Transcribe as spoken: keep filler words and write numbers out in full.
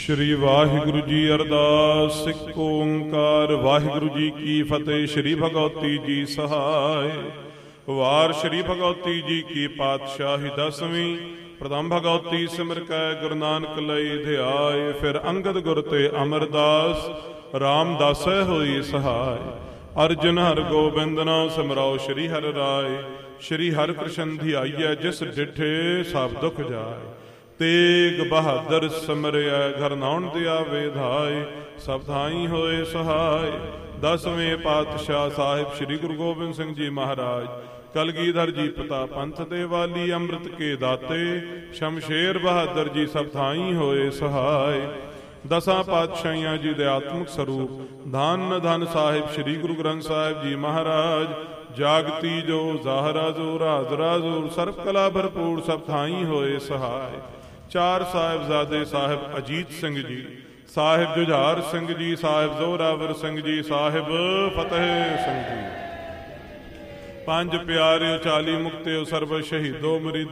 ਸ਼੍ਰੀ ਵਾਹਿਗੁਰੂ ਜੀ ਅਰਦਾਸ। ਇੱਕ ਓੰਕਾਰ ਵਾਹਿਗੁਰੂ ਜੀ ਕੀ ਫਤਿਹ। ਸ਼੍ਰੀ ਭਗਵਤੀ ਜੀ ਸਹਾਇ। ਵਾਰ ਸ਼੍ਰੀ ਭਗਵਤੀ ਜੀ ਕੀ ਪਾਤਸ਼ਾਹੀ ਦਸਵੀਂ। ਪ੍ਰਥਮ ਭਗਵਤੀ ਸਿਮਰ ਕੈ ਗੁਰੂ ਨਾਨਕ ਲਈ ਧਿਆਏ। ਫਿਰ ਅੰਗਦ ਗੁਰ ਤੇ ਅਮਰਦਾਸ ਰਾਮਦਾਸੈ ਹੋਈ ਸਹਾਇ। ਅਰਜੁਨ ਹਰ ਗੋਬਿੰਦ ਨਾਮ ਸਿਮਰਾਓ ਸ਼੍ਰੀ ਹਰਿ ਰਾਏ। ਸ਼੍ਰੀ ਹਰਿ ਕ੍ਰਿਸ਼ਨ ਧਿਆਈਐ ਜਿਸ ਡਿਠੇ ਸਭ ਦੁਖ ਜਾਏ। ਤੇਗ ਬਹਾਦਰ ਸਿਮਰਿਐ ਘਰ ਨਾਉਣ ਦਿਆ ਵੇਧਾਏ। ਸਭ ਥਾਈ ਹੋਏ ਸਹਾਇ। ਦਸਵੇਂ ਪਾਤਸ਼ਾਹ ਸਾਹਿਬ ਸ਼੍ਰੀ ਗੁਰੂ ਗੋਬਿੰਦ ਸਿੰਘ ਜੀ ਮਹਾਰਾਜ ਕਲਗੀਧਰ ਜੀ ਪਿਤਾ ਪੰਥ ਦੇ ਵਾਲੀ ਅੰਮ੍ਰਿਤ ਕੇ ਦਾਤੇ। ਸ਼ਮਸ਼ੇਰ ਬਹਾਦਰ ਜੀ ਸਭ ਥਾਈ ਹੋਏ ਸਹਾਇ। ਦਸਾਂ ਪਾਤਸ਼ਾਹੀਆਂ ਜੀ ਦੇ ਆਤਮਿਕ ਸਰੂਪ ਧੰਨ ਧੰਨ ਸਾਹਿਬ ਸ਼੍ਰੀ ਗੁਰੂ ਗ੍ਰੰਥ ਸਾਹਿਬ ਜੀ ਮਹਾਰਾਜ। ਜਾਗਤੀ ਜੋ ਜ਼ਾਹਰਾ ਜੋ ਰਾਜ ਰਾਜੋ ਸਰਬ ਕਲਾ ਭਰਪੂਰ ਸਭ ਥਾਈ ਹੋਏ ਸਹਾਇ। ਚਾਰ ਸਾਹਿਬਜ਼ਾਦੇ ਸਾਹਿਬ ਅਜੀਤ ਸਿੰਘ ਜੀ, ਸਾਹਿਬ ਜੁਝਾਰ ਸਿੰਘ ਜੀ, ਸਾਹਿਬ ਜ਼ੋਰਾਵਰ ਸਿੰਘ ਜੀ, ਸਾਹਿਬ ਫਤਿਹ ਸਿੰਘ ਜੀ। ਪੰਜ ਪਿਆਰਿਓ ਚਾਲੀ ਮੁਕਤਿਓ ਸਰਬ ਸ਼ਹੀਦੋ ਮਰੀ